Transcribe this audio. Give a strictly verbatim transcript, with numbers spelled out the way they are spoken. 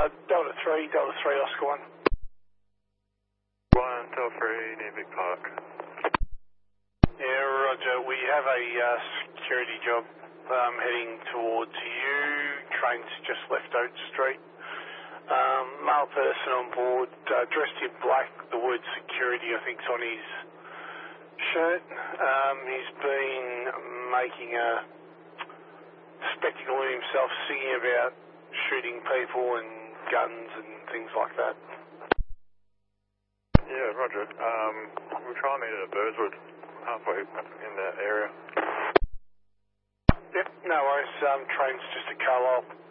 Uh, Delta three, Delta three, Oscar one. one, Delta three, near Vic Park. Yeah, roger. We have a uh, security job um, heading towards you. Train's just left Oak Street. Um, male person on board, uh, dressed in black. The word security, I think, is on his shirt. Um, he's been making a spectacle of himself, singing about shooting people and guns and things like that. Yeah, roger. Um, we'll try and meet at Birdswood, halfway in that area. Yep, no worries. Um, train's just a car up.